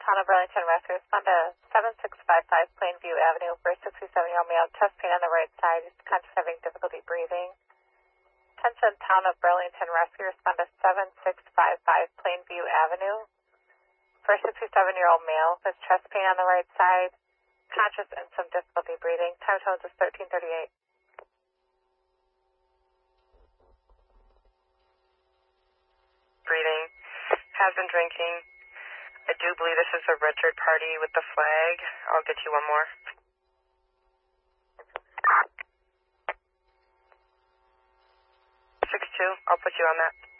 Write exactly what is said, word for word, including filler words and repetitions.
Town of Burlington Rescue. Respond to seven six five five Plainview Avenue for a sixty-seven-year-old male, chest pain on the right side, he's conscious, having difficulty breathing. Attention Town of Burlington Rescue. Respond to seven six five five Plainview Avenue for a sixty-seven-year-old male with chest pain on the right side, conscious and some difficulty breathing. Time total is thirteen thirty-eight. Breathing. Has been drinking. I do believe this is a Richard party with the flag. I'll get you one more. six two, I'll put you on that.